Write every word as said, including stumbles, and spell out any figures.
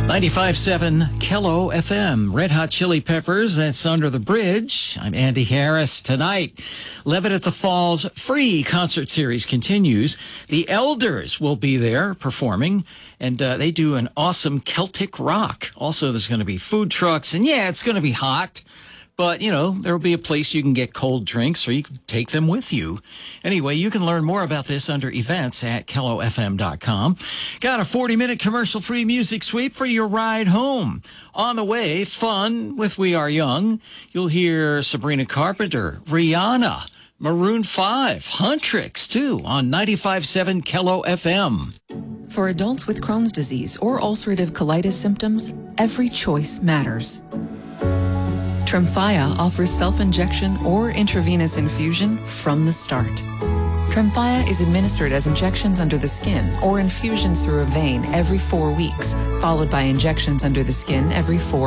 ninety-five point seven Kello F M, Red Hot Chili Peppers, that's Under the Bridge. I'm Andy Harris. Tonight, Levitt at the Falls free concert series continues. The Elders will be there performing, and uh, they do an awesome Celtic rock. Also, there's going to be food trucks, and yeah, it's going to be hot. But, you know, there will be a place you can get cold drinks or you can take them with you. Anyway, you can learn more about this under events at kello f m dot com. Got a forty-minute commercial-free music sweep for your ride home. On the way, fun with We Are Young. You'll hear Sabrina Carpenter, Rihanna, Maroon five, Huntrix, too, on ninety-five point seven Kello F M. For adults with Crohn's disease or ulcerative colitis symptoms, every choice matters. Tremfya offers self-injection or intravenous infusion from the start. Tremfya is administered as injections under the skin or infusions through a vein every four weeks, followed by injections under the skin every four